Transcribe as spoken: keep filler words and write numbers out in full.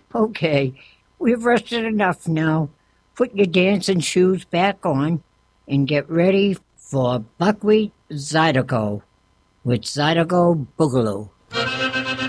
Okay, we've rested enough now. Put your dancing shoes back on and get ready for Buckwheat Zydeco with Zydeco Boogaloo.